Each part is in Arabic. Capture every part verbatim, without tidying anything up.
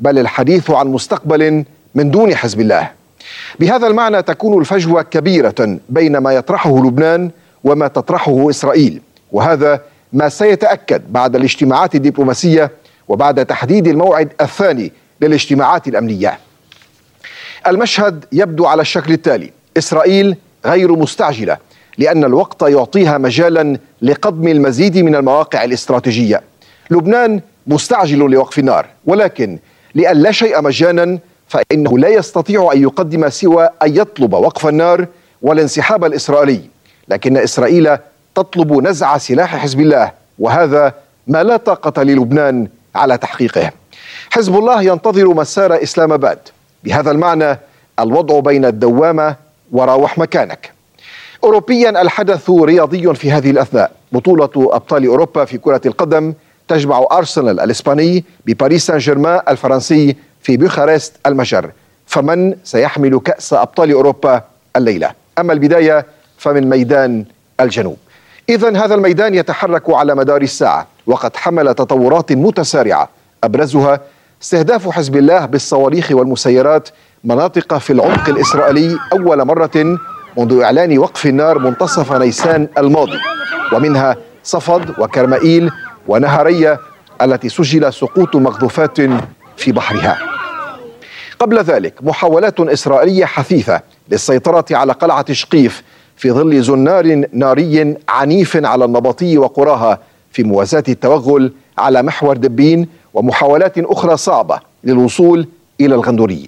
بل الحديث عن مستقبل من دون حزب الله. بهذا المعنى تكون الفجوة كبيرة بين ما يطرحه لبنان وما تطرحه إسرائيل، وهذا ما سيتأكد بعد الاجتماعات الدبلوماسية وبعد تحديد الموعد الثاني للاجتماعات الأمنية. المشهد يبدو على الشكل التالي: إسرائيل غير مستعجلة لأن الوقت يعطيها مجالا لقضم المزيد من المواقع الاستراتيجية. لبنان مستعجل لوقف النار، ولكن لأن لا شيء مجانا فإنه لا يستطيع أن يقدم سوى أن يطلب وقف النار والانسحاب الإسرائيلي، لكن إسرائيل تطلب نزع سلاح حزب الله، وهذا ما لا طاقة للبنان على تحقيقه. حزب الله ينتظر مسار إسلام آباد. بهذا المعنى الوضع بين الدوامة وراوح مكانك. أوروبيا الحدث رياضي في هذه الأثناء. بطولة أبطال أوروبا في كرة القدم تجمع أرسنال الإسباني بباريس سان جيرمان الفرنسي في بوخارست المجر. فمن سيحمل كأس أبطال أوروبا الليلة؟ أما البداية فمن ميدان الجنوب. إذن هذا الميدان يتحرك على مدار الساعة، وقد حمل تطورات متسارعة أبرزها استهداف حزب الله بالصواريخ والمسيرات مناطق في العمق الإسرائيلي أول مرة منذ إعلان وقف النار منتصف نيسان الماضي، ومنها صفد وكرمائيل ونهرية التي سجل سقوط مقذوفات في بحرها. قبل ذلك محاولات إسرائيلية حثيثة للسيطرة على قلعة شقيف في ظل زنار ناري عنيف على النبطي وقراها في موازاة التوغل على محور دبين، ومحاولات أخرى صعبة للوصول إلى الغندوري.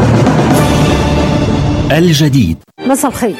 الجديد. مساء الخير.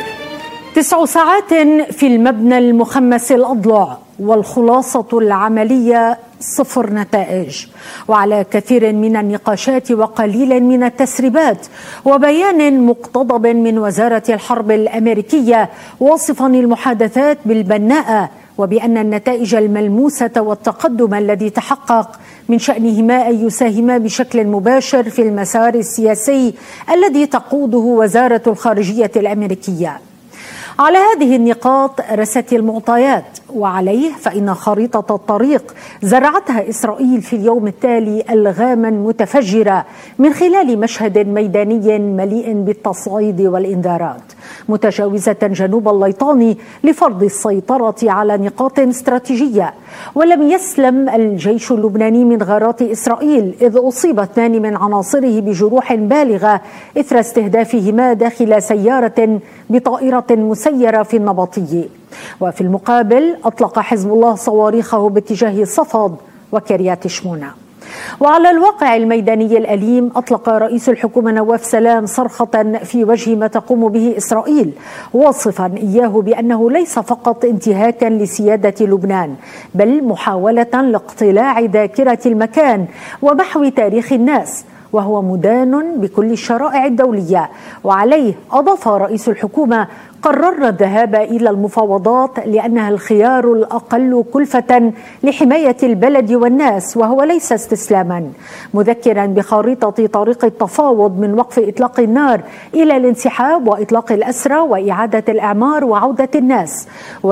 تسع ساعات في المبنى المخمس الأضلع والخلاصة العملية صفر نتائج، وعلى كثير من النقاشات وقليل من التسريبات، وبيان مقتضب من وزارة الحرب الأمريكية واصفا المحادثات بالبناءة، وبأن النتائج الملموسة والتقدم الذي تحقق من شأنهما أن يساهما بشكل مباشر في المسار السياسي الذي تقوده وزارة الخارجية الأمريكية. على هذه النقاط رست المعطيات، وعليه فإن خريطة الطريق زرعتها إسرائيل في اليوم التالي ألغاما متفجرة من خلال مشهد ميداني مليء بالتصعيد والإنذارات، متجاوزة جنوب الليطاني لفرض السيطرة على نقاط استراتيجية. ولم يسلم الجيش اللبناني من غارات إسرائيل، إذ أصيب اثنان من عناصره بجروح بالغة إثر استهدافهما داخل سيارة بطائرة مسيرة في النبطي. وفي المقابل أطلق حزب الله صواريخه باتجاه صفد وكريات شمونة. وعلى الواقع الميداني الأليم أطلق رئيس الحكومة نواف سلام صرخة في وجه ما تقوم به إسرائيل، واصفا إياه بأنه ليس فقط انتهاكا لسيادة لبنان، بل محاولة لاقتلاع ذاكرة المكان ومحو تاريخ الناس، وهو مدان بكل الشرائع الدولية. وعليه أضاف رئيس الحكومة: قررنا الذهاب إلى المفاوضات لأنها الخيار الأقل كلفة لحماية البلد والناس، وهو ليس استسلاما، مذكرا بخارطة طريق التفاوض من وقف إطلاق النار إلى الانسحاب وإطلاق الأسرى وإعادة الإعمار وعودة الناس.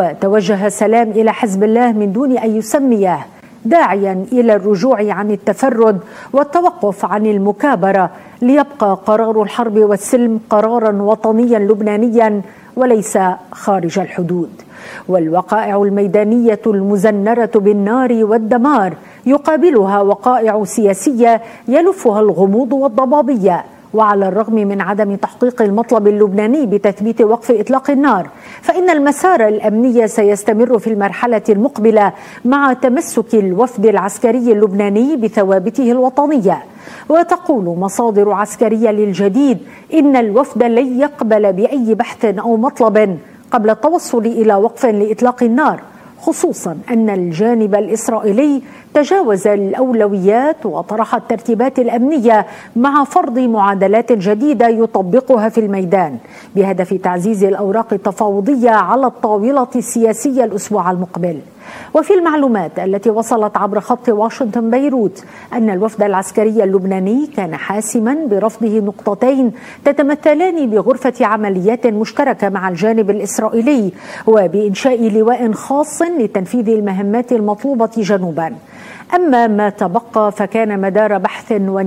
وتوجه سلام إلى حزب الله من دون أن يسميه، داعيا إلى الرجوع عن التفرد والتوقف عن المكابرة، ليبقى قرار الحرب والسلم قرارا وطنيا لبنانيا وليس خارج الحدود. والوقائع الميدانية المزنرة بالنار والدمار يقابلها وقائع سياسية يلفها الغموض والضبابية. وعلى الرغم من عدم تحقيق المطلب اللبناني بتثبيت وقف إطلاق النار، فإن المسار الأمني سيستمر في المرحلة المقبلة مع تمسك الوفد العسكري اللبناني بثوابته الوطنية. وتقول مصادر عسكرية للجديد إن الوفد لن يقبل بأي بحث أو مطلب قبل التوصل إلى وقف لإطلاق النار، خصوصا أن الجانب الإسرائيلي تجاوز الأولويات وطرح الترتيبات الأمنية مع فرض معادلات جديدة يطبقها في الميدان بهدف تعزيز الأوراق التفاوضية على الطاولة السياسية الأسبوع المقبل. وفي المعلومات التي وصلت عبر خط واشنطن بيروت أن الوفد العسكري اللبناني كان حاسما برفضه نقطتين تتمثلان بغرفة عمليات مشتركة مع الجانب الإسرائيلي وبإنشاء لواء خاص لتنفيذ المهمات المطلوبة جنوبا. أما ما تبقى فكان مدار بحث